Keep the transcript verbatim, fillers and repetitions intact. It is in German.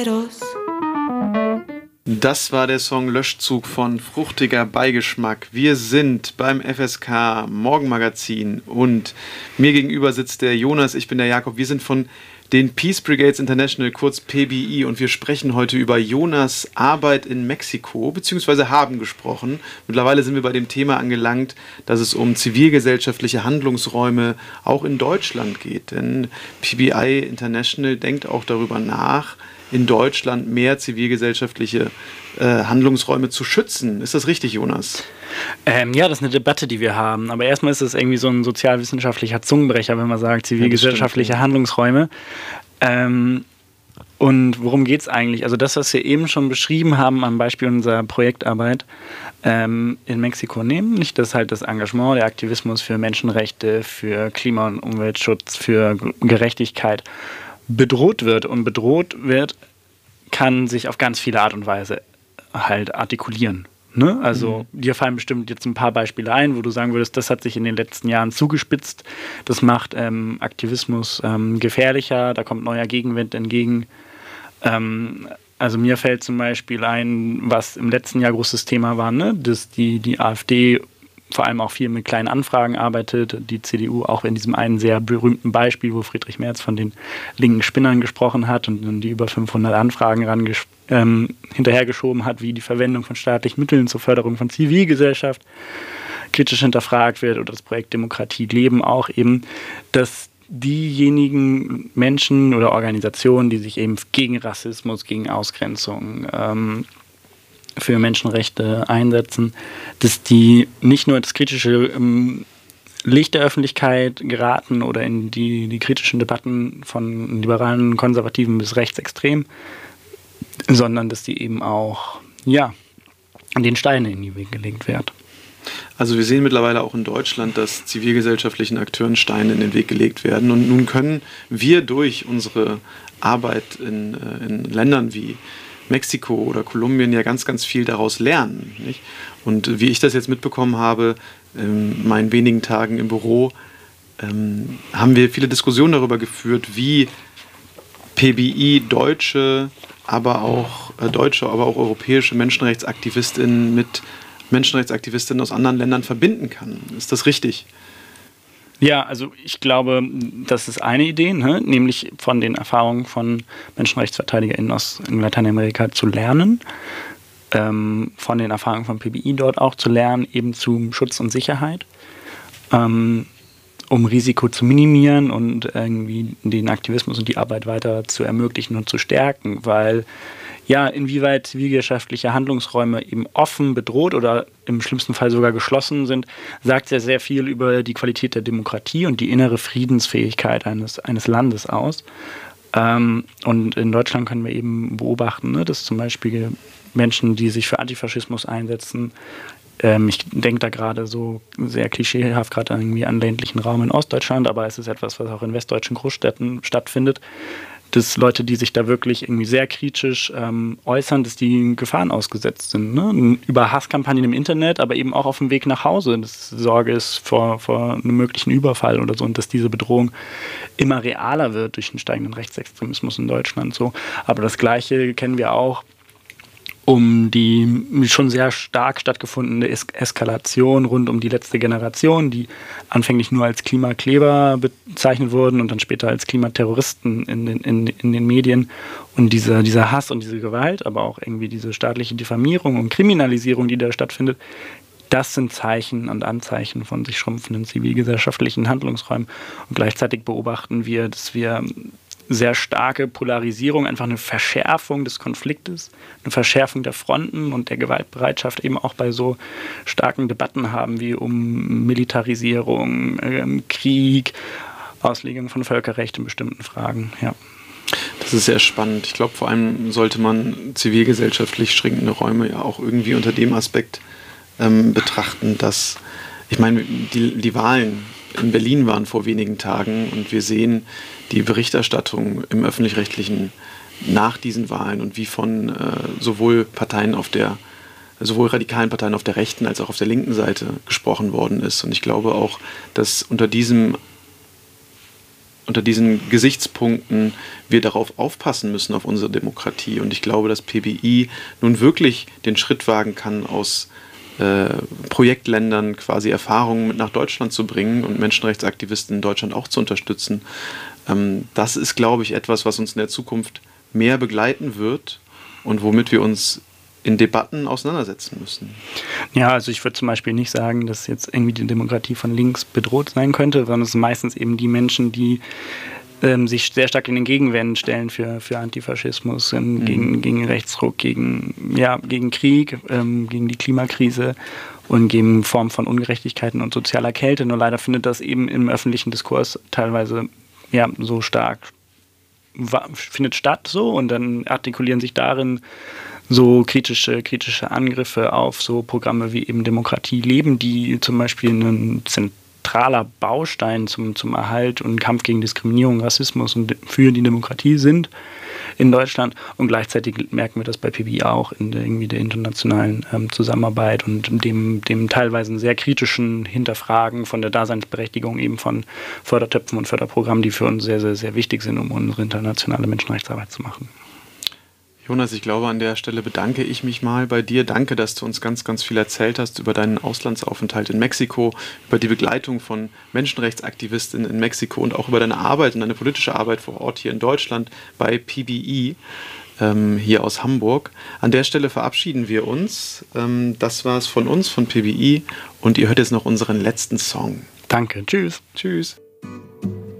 Das war der Song Löschzug von Fruchtiger Beigeschmack. Wir sind beim F S K Morgenmagazin und mir gegenüber sitzt der Jonas, ich bin der Jakob. Wir sind von den Peace Brigades International, kurz P B I, und wir sprechen heute über Jonas' Arbeit in Mexiko, beziehungsweise haben gesprochen. Mittlerweile sind wir bei dem Thema angelangt, dass es um zivilgesellschaftliche Handlungsräume auch in Deutschland geht. Denn P B I International denkt auch darüber nach, in Deutschland mehr zivilgesellschaftliche äh, Handlungsräume zu schützen. Ist das richtig, Jonas? Ähm, ja, das ist eine Debatte, die wir haben. Aber erstmal ist es irgendwie so ein sozialwissenschaftlicher Zungenbrecher, wenn man sagt, zivilgesellschaftliche ja, Handlungsräume. Ähm, und worum geht es eigentlich? Also das, was wir eben schon beschrieben haben am Beispiel unserer Projektarbeit ähm, in Mexiko nehmen, nicht, dass halt das Engagement, der Aktivismus für Menschenrechte, für Klima- und Umweltschutz, für Gerechtigkeit bedroht wird. Und bedroht wird, kann sich auf ganz viele Art und Weise halt artikulieren. Ne? Also mhm. dir fallen bestimmt jetzt ein paar Beispiele ein, wo du sagen würdest, das hat sich in den letzten Jahren zugespitzt. Das macht ähm, Aktivismus ähm, gefährlicher, da kommt neuer Gegenwind entgegen. Ähm, also mir fällt zum Beispiel ein, was im letzten Jahr großes Thema war, ne? Dass die, die AfD vor allem auch viel mit kleinen Anfragen arbeitet, die C D U auch in diesem einen sehr berühmten Beispiel, wo Friedrich Merz von den linken Spinnern gesprochen hat und dann die über fünfhundert Anfragen ranges- ähm, hinterhergeschoben hat, wie die Verwendung von staatlichen Mitteln zur Förderung von Zivilgesellschaft kritisch hinterfragt wird, oder das Projekt Demokratie leben auch eben, dass diejenigen Menschen oder Organisationen, die sich eben gegen Rassismus, gegen Ausgrenzung, ähm, für Menschenrechte einsetzen, dass die nicht nur ins kritische ähm, Licht der Öffentlichkeit geraten oder in die, die kritischen Debatten von liberalen, konservativen bis rechtsextrem, sondern dass die eben auch, ja, den Steine in die Wege gelegt werden. Also wir sehen mittlerweile auch in Deutschland, dass zivilgesellschaftlichen Akteuren Steine in den Weg gelegt werden. Und nun können wir durch unsere Arbeit in, in Ländern wie Mexiko oder Kolumbien ja ganz, ganz viel daraus lernen. Nicht? Und wie ich das jetzt mitbekommen habe, in meinen wenigen Tagen im Büro, ähm, haben wir viele Diskussionen darüber geführt, wie P B I deutsche, aber auch äh, deutsche, aber auch europäische Menschenrechtsaktivistinnen mit Menschenrechtsaktivistinnen aus anderen Ländern verbinden kann. Ist das richtig? Ja, also ich glaube, das ist eine Idee, ne? Nämlich von den Erfahrungen von MenschenrechtsverteidigerInnen aus in Lateinamerika zu lernen, ähm, von den Erfahrungen von P B I dort auch zu lernen, eben zum Schutz und Sicherheit, ähm, um Risiko zu minimieren und irgendwie den Aktivismus und die Arbeit weiter zu ermöglichen und zu stärken, weil ja, inwieweit zivilgesellschaftliche Handlungsräume eben offen, bedroht oder im schlimmsten Fall sogar geschlossen sind, sagt sehr, sehr viel über die Qualität der Demokratie und die innere Friedensfähigkeit eines, eines Landes aus. Ähm, und in Deutschland können wir eben beobachten, ne, dass zum Beispiel Menschen, die sich für Antifaschismus einsetzen, ähm, ich denke da gerade so sehr klischeehaft gerade irgendwie an ländlichen Raum in Ostdeutschland, aber es ist etwas, was auch in westdeutschen Großstädten stattfindet, dass Leute, die sich da wirklich irgendwie sehr kritisch ähm, äußern, dass die Gefahren ausgesetzt sind. Ne? Über Hasskampagnen im Internet, aber eben auch auf dem Weg nach Hause. Dass Sorge ist vor, vor einem möglichen Überfall oder so und dass diese Bedrohung immer realer wird durch den steigenden Rechtsextremismus in Deutschland. So. Aber das Gleiche kennen wir auch um die schon sehr stark stattgefundene es- Eskalation rund um die letzte Generation, die anfänglich nur als Klimakleber bezeichnet wurden und dann später als Klimaterroristen in den, in, in den Medien. Und dieser, dieser Hass und diese Gewalt, aber auch irgendwie diese staatliche Diffamierung und Kriminalisierung, die da stattfindet, das sind Zeichen und Anzeichen von sich schrumpfenden zivilgesellschaftlichen Handlungsräumen. Und gleichzeitig beobachten wir, dass wir sehr starke Polarisierung, einfach eine Verschärfung des Konfliktes, eine Verschärfung der Fronten und der Gewaltbereitschaft eben auch bei so starken Debatten haben wie um Militarisierung, ähm, Krieg, Auslegung von Völkerrecht in bestimmten Fragen. Ja. Das ist sehr spannend. Ich glaube, vor allem sollte man zivilgesellschaftlich schränkende Räume ja auch irgendwie unter dem Aspekt ähm, betrachten, dass, ich meine, die, die Wahlen in Berlin waren vor wenigen Tagen und wir sehen die Berichterstattung im Öffentlich-Rechtlichen nach diesen Wahlen und wie von äh, sowohl Parteien auf der, sowohl radikalen Parteien auf der rechten als auch auf der linken Seite gesprochen worden ist. Und ich glaube auch, dass unter diesem unter diesen Gesichtspunkten wir darauf aufpassen müssen, auf unsere Demokratie. Und ich glaube, dass P B I nun wirklich den Schritt wagen kann, aus äh, Projektländern quasi Erfahrungen mit nach Deutschland zu bringen und Menschenrechtsaktivisten in Deutschland auch zu unterstützen. Ähm, das ist, glaube ich, etwas, was uns in der Zukunft mehr begleiten wird und womit wir uns in Debatten auseinandersetzen müssen. Ja, also ich würde zum Beispiel nicht sagen, dass jetzt irgendwie die Demokratie von links bedroht sein könnte, sondern es sind meistens eben die Menschen, die ähm, sich sehr stark in den Gegenwehren stellen für, für Antifaschismus, ähm, mhm. gegen, gegen Rechtsruck, gegen, ja, gegen Krieg, ähm, gegen die Klimakrise und gegen Formen von Ungerechtigkeiten und sozialer Kälte. Nur leider findet das eben im öffentlichen Diskurs teilweise ja, so stark findet statt so und dann artikulieren sich darin so kritische, kritische Angriffe auf so Programme wie eben Demokratie leben, die zum Beispiel ein zentraler Baustein zum, zum Erhalt und Kampf gegen Diskriminierung, Rassismus und für die Demokratie sind in Deutschland. Und gleichzeitig merken wir das bei P B I auch in der, irgendwie der internationalen ähm, Zusammenarbeit und dem, dem teilweise sehr kritischen Hinterfragen von der Daseinsberechtigung eben von Fördertöpfen und Förderprogrammen, die für uns sehr, sehr, sehr wichtig sind, um unsere internationale Menschenrechtsarbeit zu machen. Jonas, ich glaube, an der Stelle bedanke ich mich mal bei dir. Danke, dass du uns ganz, ganz viel erzählt hast über deinen Auslandsaufenthalt in Mexiko, über die Begleitung von Menschenrechtsaktivisten in Mexiko und auch über deine Arbeit und deine politische Arbeit vor Ort hier in Deutschland bei P B I, ähm, hier aus Hamburg. An der Stelle verabschieden wir uns. Ähm, das war es von uns, von P B I. Und ihr hört jetzt noch unseren letzten Song. Danke. Tschüss. Tschüss.